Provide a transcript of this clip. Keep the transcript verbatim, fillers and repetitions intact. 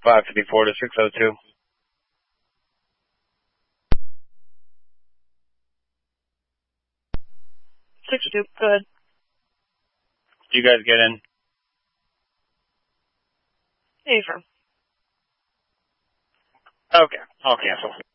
five fifty-four to six oh two. six oh two, go ahead. You guys get in? Hey, firm. Okay, I'll cancel.